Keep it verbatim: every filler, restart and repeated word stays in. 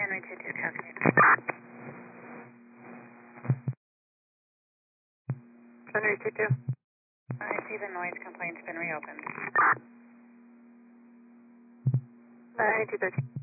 Henry two two, copy. Henry two two. I see the noise complaint's been reopened. Henry two thirteen.